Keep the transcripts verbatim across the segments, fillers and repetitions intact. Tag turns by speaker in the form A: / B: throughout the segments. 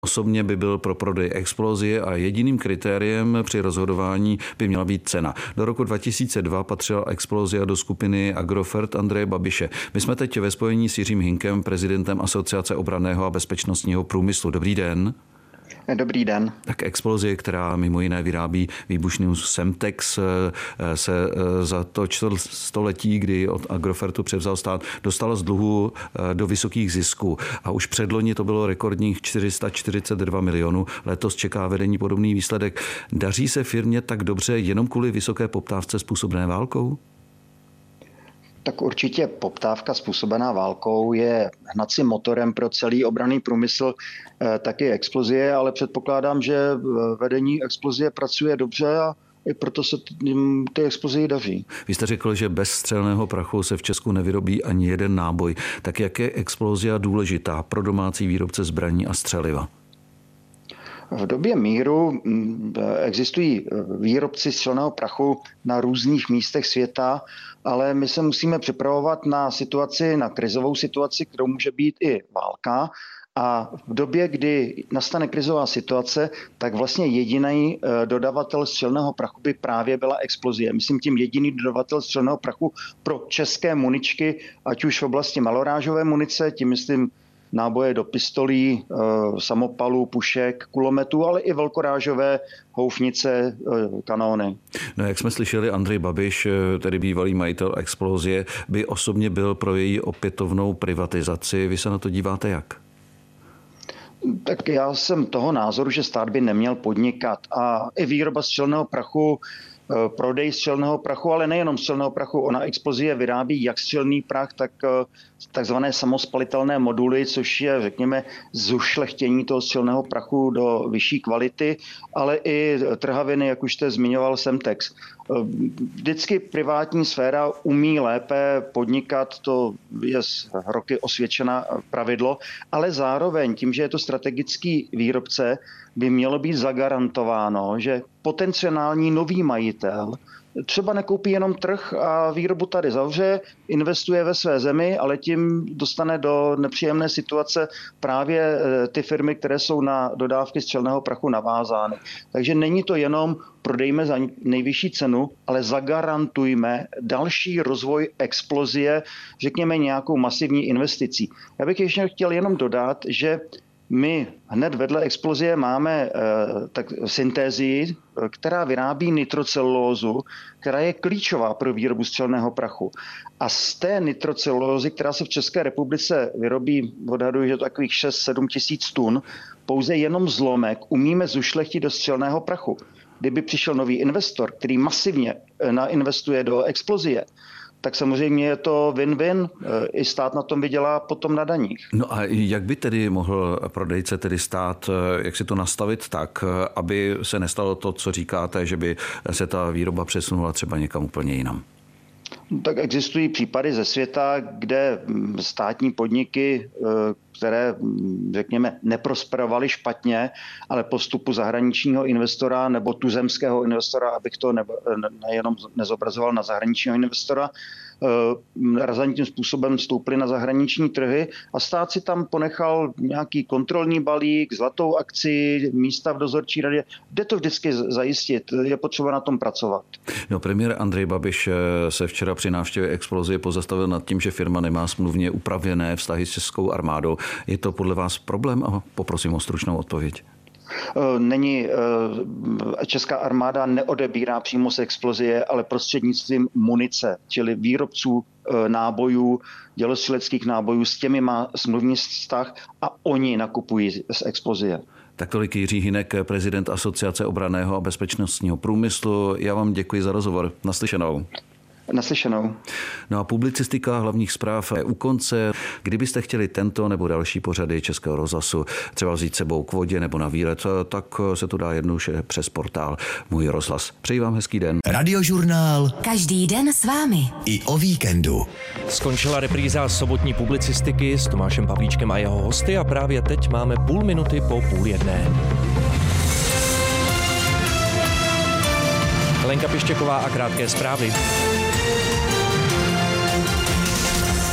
A: Osobně by byl pro prodej Explosie a jediným kritériem při rozhodování by měla být cena. Do roku dva tisíce dva patřila Explosia do skupiny Agrofert Andreje Babiše. My jsme teď ve spojení s Jiřím Hynkem, prezidentem Asociace obranného a bezpečnostního průmyslu. Dobrý den.
B: Dobrý den.
A: Tak Explosie, která mimo jiné vyrábí výbušný Semtex, se za to čtvrtstoletí, kdy od Agrofertu převzal stát, dostala z dluhu do vysokých zisků. A už předloni to bylo rekordních čtyři sta čtyřicet dva milionů. Letos čeká vedení podobný výsledek. Daří se firmě tak dobře jenom kvůli vysoké poptávce způsobené válkou?
B: Tak určitě poptávka způsobená válkou je hnacím motorem pro celý obranný průmysl, taky Explosie, ale předpokládám, že vedení Explosie pracuje dobře a i proto se ty Explosii daří.
A: Vy jste řekl, že bez střelného prachu se v Česku nevyrobí ani jeden náboj. Tak jak je Explosia důležitá pro domácí výrobce zbraní a střeliva?
B: V době míru existují výrobci střelného prachu na různých místech světa, ale my se musíme připravovat na situaci, na krizovou situaci, kterou může být i válka. A v době, kdy nastane krizová situace, tak vlastně jediný dodavatel střelného prachu by právě byla Explosie. Myslím tím jediný dodavatel střelného prachu pro české muničky, ať už v oblasti malorážové munice, tím myslím náboje do pistolí, samopalů, pušek, kulometů, ale i velkorážové houfnice, kanóny.
A: No, jak jsme slyšeli, Andrej Babiš, tedy bývalý majitel Explosie, by osobně byl pro její opětovnou privatizaci. Vy se na to díváte jak?
B: Tak já jsem toho názoru, že stát by neměl podnikat a i výroba střelného prachu, prodej střelného prachu, ale nejenom střelného prachu. Ona Explosie vyrábí jak střelný prach, tak takzvané samospalitelné moduly, což je, řekněme, zušlechtění toho střelného prachu do vyšší kvality, ale i trhaviny, jak už jste zmiňoval, Semtex. Vždycky privátní sféra umí lépe podnikat, to je roky osvědčená pravidlo, ale zároveň tím, že je to strategický výrobce, by mělo být zagarantováno, že potenciální nový majitel třeba nekoupí jenom trh a výrobu tady zavře, investuje ve své zemi, ale tím dostane do nepříjemné situace právě ty firmy, které jsou na dodávky střelného prachu navázány. Takže není to jenom prodejme za nejvyšší cenu, ale zagarantujme další rozvoj Explosie, řekněme nějakou masivní investicí. Já bych ještě chtěl jenom dodat, že my hned vedle Explosie máme e, tak syntézii, která vyrábí nitrocelulózu, která je klíčová pro výrobu střelného prachu. A z té nitrocelulózy, která se v České republice vyrobí, odhaduji, že to takových šest sedm tisíc tun, pouze jenom zlomek umíme zušlechtit do střelného prachu. Kdyby přišel nový investor, který masivně nainvestuje do Explosie, tak samozřejmě je to win-win. I stát na tom vydělá potom na daních.
A: No a jak by tedy mohl prodejce, tedy stát, jak si to nastavit tak, aby se nestalo to, co říkáte, že by se ta výroba přesunula třeba někam úplně jinam?
B: Tak existují případy ze světa, kde státní podniky, které, řekněme, neprosperovaly špatně, ale po vstupu zahraničního investora nebo tuzemského investora, abych to ne, nejenom nezobrazoval na zahraničního investora, razantním způsobem vstoupili na zahraniční trhy a stát si tam ponechal nějaký kontrolní balík, zlatou akci, místa v dozorčí radě. Jde to vždycky zajistit, je potřeba na tom pracovat.
A: No, premiér Andrej Babiš se včera při návštěvě Explosie pozastavil nad tím, že firma nemá smluvně upravené vztahy s českou armádou. Je to podle vás problém? A poprosím o stručnou odpověď.
B: Není, česká armáda neodebírá přímo z Explosie, ale prostřednictvím munice, čili výrobců nábojů, dělostřeleckých nábojů, s těmi má smluvní vztah a oni nakupují z Explosie.
A: Tak tolik Jiří Hynek, prezident Asociace obranného a bezpečnostního průmyslu. Já vám děkuji za rozhovor. Naslyšenou.
B: Naslyšenou.
A: No a publicistika hlavních zpráv je u konce. Kdybyste chtěli tento nebo další pořady Českého rozhlasu třeba vzít sebou k vodě nebo na výlet, tak se to dá jednoduše přes portál Můj rozhlas. Přeji vám hezký den.
C: Radiožurnál.
D: Každý den s vámi.
C: I o víkendu.
E: Skončila repríza sobotní publicistiky s Tomášem Pavlíčkem a jeho hosty a právě teď máme půl minuty po půl jedné. Lenka Pištěková a krátké zprávy.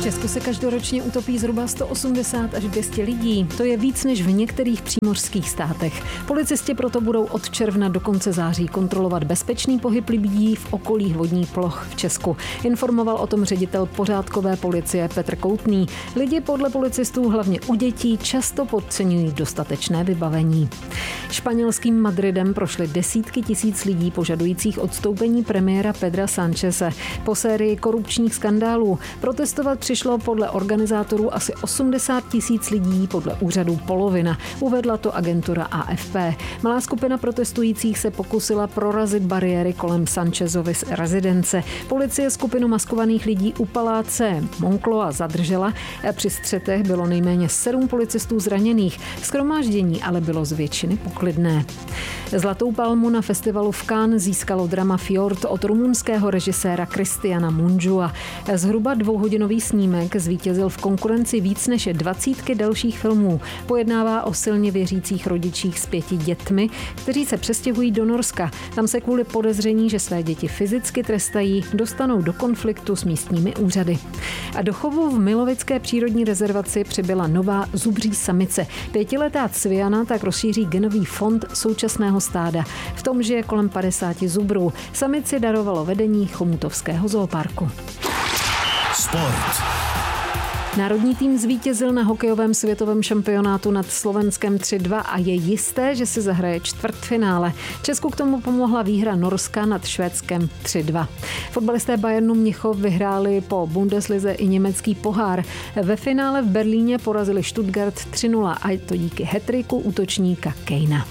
D: V Česku se každoročně utopí zhruba sto osmdesát až dvě stě lidí. To je víc než v některých přímořských státech. Policisti proto budou od června do konce září kontrolovat bezpečný pohyb lidí v okolí vodních ploch v Česku. Informoval o tom ředitel pořádkové policie Petr Koutný. Lidi podle policistů, hlavně u dětí, často podceňují dostatečné vybavení. Španělským Madridem prošly desítky tisíc lidí požadujících odstoupení premiéra Pedra Sáncheze po sérii korupčních skandálů. Protestovat přišlo podle organizátorů asi osmdesát tisíc lidí, podle úřadů polovina. Uvedla to agentura A F P. Malá skupina protestujících se pokusila prorazit bariéry kolem Sánchezovy rezidence. Policie skupinu maskovaných lidí u paláce Moncloa zadržela. Při střetech bylo nejméně sedm policistů zraněných. Shromáždění ale bylo z většiny poklidné. Zlatou palmu na festivalu v Cannes získalo drama Fjord od rumunského režiséra Cristiana Mungiua. Zhruba dvouhodinový snímek zvítězil v konkurenci víc než dvacítky dalších filmů. Pojednává o silně věřících rodičích s pěti dětmi, kteří se přestěhují do Norska. Tam se kvůli podezření, že své děti fyzicky trestají, dostanou do konfliktu s místními úřady. A do chovu v Milovické přírodní rezervaci přibyla nová zubří samice. Pětiletá Cviana tak rozšíří genový fond současného stáda. V tom žije kolem padesáti zubrů. Samici darovalo vedení Chomutovského zooparku.
C: Sport.
D: Národní tým zvítězil na hokejovém světovém šampionátu nad Slovenskem tři dva a je jisté, že si zahraje čtvrtfinále. Česku k tomu pomohla výhra Norska nad Švédskem tři dva. Fotbalisté Bayernu Mnichov vyhráli po Bundeslize i německý pohár. Ve finále v Berlíně porazili Stuttgart tři nula a to díky hattricku útočníka Kejna.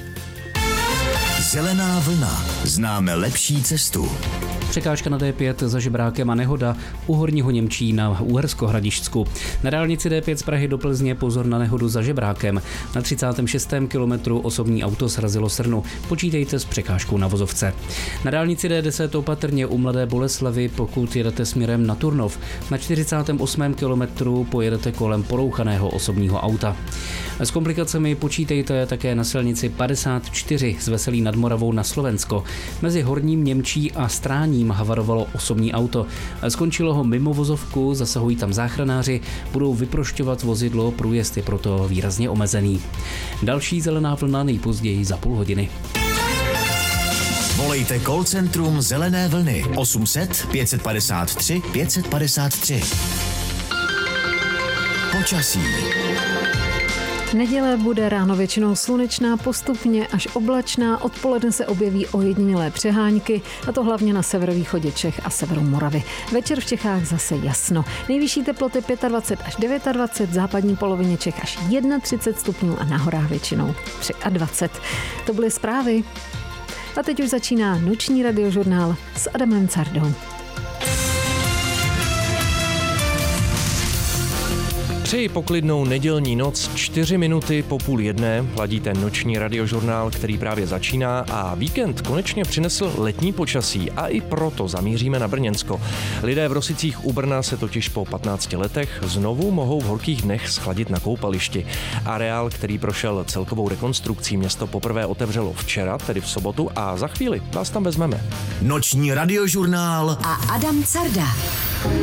C: Zelená vlna. Známe lepší cestu.
F: Překážka na D pět za Žebrákem a nehoda u Horního Němčí na Uhersko-Hradišťsku. Na dálnici D pět z Prahy do Plzně pozor na nehodu za Žebrákem. Na třicátém šestém kilometru osobní auto srazilo srnu. Počítejte s překážkou na vozovce. Na dálnici D deset opatrně u Mladé Boleslavi, pokud jedete směrem na Turnov. Na čtyřicátém osmém kilometru pojedete kolem porouchaného osobního auta. S komplikacemi počítejte také na silnici padesát čtyři z Veselí nad Moravou na Slovensko. Mezi Horním Němčí a Stráním havarovalo osobní auto. Skončilo ho mimo vozovku, zasahují tam záchranáři, budou vyprošťovat vozidlo, průjezd je proto výrazně omezený. Další zelená vlna nejpozději za půl hodiny.
C: Volejte call centrum Zelené vlny osm set pět padesát tři pět padesát tři. Počasí.
D: Neděle bude ráno většinou slunečná, postupně až oblačná, odpoledne se objeví ojedinělé přehánky, a to hlavně na severovýchodě Čech a severu Moravy. Večer v Čechách zase jasno. Nejvyšší teploty dvacet pět až dvacet devět, v západní polovině Čech až třicet jedna stupňů a na horách většinou dvacet tři. To byly zprávy. A teď už začíná noční radiožurnál s Adamem Cardou.
E: Přeji poklidnou nedělní noc, čtyři minuty po půl jedné, ladíte noční radiožurnál, který právě začíná, a víkend konečně přinesl letní počasí a i proto zamíříme na Brněnsko. Lidé v Rosicích u Brna se totiž po patnácti letech znovu mohou v horkých dnech schladit na koupališti. Areál, který prošel celkovou rekonstrukcí, město poprvé otevřelo včera, tedy v sobotu, a za chvíli vás tam vezmeme.
C: Noční radiožurnál
G: a Adam Carda.